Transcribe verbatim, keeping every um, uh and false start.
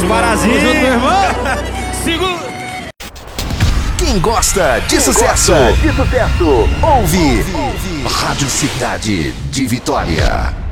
Parazinho. Tamo junto, meu irmão. Segura. Quem gosta de Quem sucesso, gosta de sucesso, ouve, ouve. Rádio Cidade de Vitória.